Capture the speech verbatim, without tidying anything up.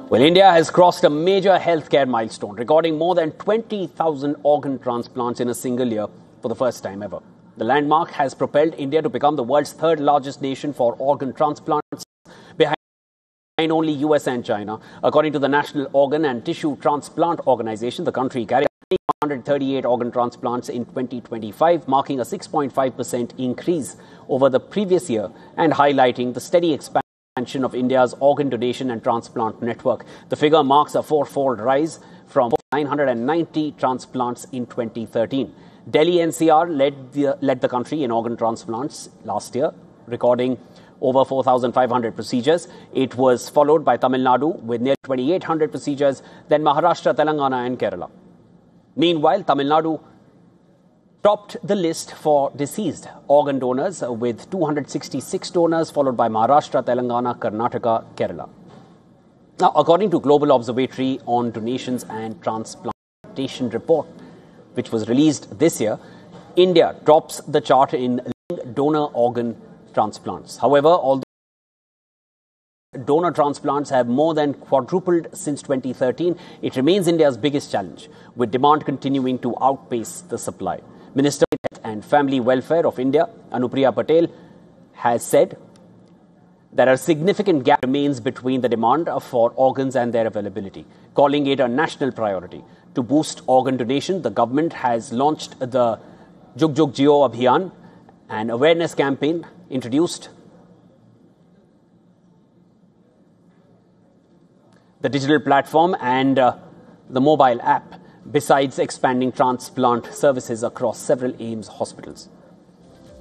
Well, India has crossed a major healthcare milestone, recording more than twenty thousand organ transplants in a single year for the first time ever. The landmark has propelled India to become the world's third largest nation for organ transplants, behind only U S and China. According to the National Organ and Tissue Transplant Organization, the country carried one hundred thirty-eight organ transplants in twenty twenty-five, marking a six point five percent increase over the previous year and highlighting the steady expansion of India's organ donation and transplant network. The figure marks a four-fold rise from nine hundred ninety transplants in twenty thirteen. Delhi N C R led the, led the country in organ transplants last year, recording over four thousand five hundred procedures. It was followed by Tamil Nadu with nearly twenty-eight hundred procedures, then Maharashtra, Telangana and Kerala. Meanwhile, Tamil Nadu topped the list for deceased organ donors with two hundred sixty-six donors, followed by Maharashtra, Telangana, Karnataka, Kerala. Now, according to Global Observatory on Donations and Transplantation report, which was released this year, India tops the chart in donor organ transplants. However, although donor transplants have more than quadrupled since twenty thirteen, it remains India's biggest challenge, with demand continuing to outpace the supply. Minister of Health and Family Welfare of India, Anupriya Patel, has said that a significant gap remains between the demand for organs and their availability, calling it a national priority. To boost organ donation, the government has launched the Jug Jug Jio Abhiyan, an awareness campaign introduced the digital platform and uh, the mobile app, besides expanding transplant services across several AIIMS hospitals.